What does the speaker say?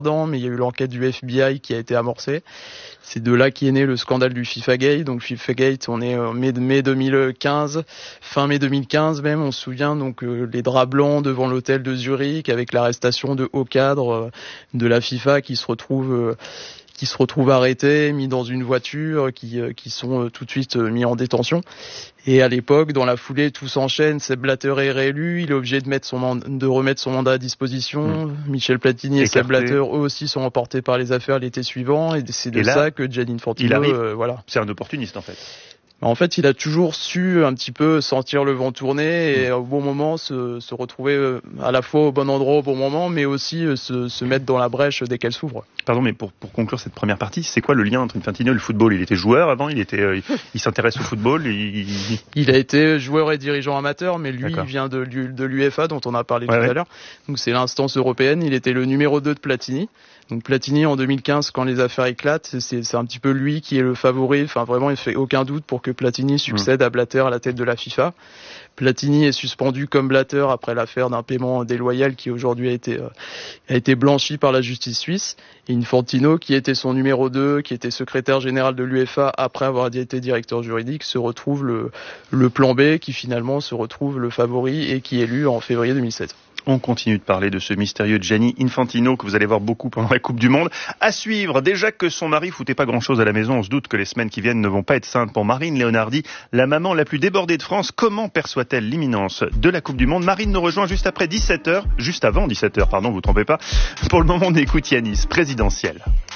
mais il y a eu l'enquête du FBI qui a été amorcée. C'est de là qu'est né le scandale du FIFA-Gate. Donc FIFA-Gate, on est en mai 2015, fin mai 2015 même, on se souvient, donc les draps blancs devant l'hôtel de Zurich avec l'arrestation de hauts cadres de la FIFA qui se retrouvent arrêtés, mis dans une voiture, qui sont tout de suite mis en détention. Et à l'époque, dans la foulée, tout s'enchaîne. Sepp Blatter est réélu, il est obligé de remettre son mandat à disposition. Michel Platini et Sepp Blatter, eux aussi, sont emportés par les affaires l'été suivant. Et c'est de ça que Gianni Infantino, C'est un opportuniste, en fait. En fait, il a toujours su un petit peu sentir le vent tourner et au bon moment se retrouver à la fois au bon endroit au bon moment, mais aussi se mettre dans la brèche dès qu'elle s'ouvre. Pardon, mais pour conclure cette première partie, c'est quoi le lien entre Infantino et le football ? Il était joueur avant, il s'intéresse au football. Il a été joueur et dirigeant amateur, mais lui, il vient de l'UEFA dont on a parlé tout à l'heure. Donc c'est l'instance européenne. Il était le numéro 2 de Platini. Donc Platini en 2015, quand les affaires éclatent, c'est un petit peu lui qui est le favori. Enfin vraiment, il fait aucun doute pour que Platini succède à Blatter à la tête de la FIFA. Platini est suspendu comme Blatter après l'affaire d'un paiement déloyal qui aujourd'hui a été blanchi par la justice suisse. Et Infantino, qui était son numéro 2, qui était secrétaire général de l'UEFA après avoir été directeur juridique, se retrouve le plan B, qui finalement se retrouve le favori et qui est élu en février 2007. On continue de parler de ce mystérieux Gianni Infantino que vous allez voir beaucoup pendant la Coupe du Monde. À suivre, déjà que son mari foutait pas grand-chose à la maison, on se doute que les semaines qui viennent ne vont pas être simples pour Marine Leonardi, la maman la plus débordée de France. Comment perçoit-elle l'imminence de la Coupe du Monde ? Marine nous rejoint juste avant 17h, pardon, vous trompez pas. Pour le moment, on écoute Yanis, présidentielle.